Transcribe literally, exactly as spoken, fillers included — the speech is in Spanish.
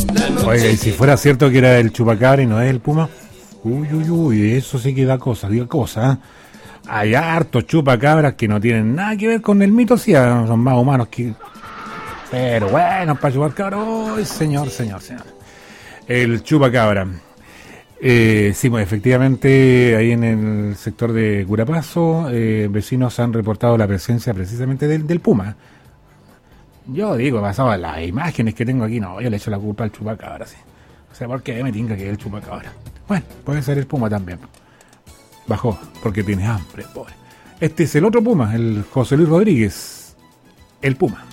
Oiga, y si fuera cierto que era el chupacabra y no es el puma, uy, uy, uy, eso sí que da cosa, diga cosa, ¿eh? Hay hartos chupacabras que no tienen nada que ver con el mito, sí, son más humanos que... Pero bueno, para chupacabra, ¡ay, señor, señor, señor! El chupacabra. Eh, sí, pues efectivamente, ahí en el sector de Curapaso, eh, vecinos han reportado la presencia precisamente del, del puma. Yo digo, basado en las imágenes que tengo aquí, no, yo le echo la culpa al chupacabra, sí. O sea, ¿por qué me tinca que es el chupacabra? Bueno, puede ser el puma también. Bajó, porque tiene hambre, pobre. Este es el otro puma, el José Luis Rodríguez, el puma.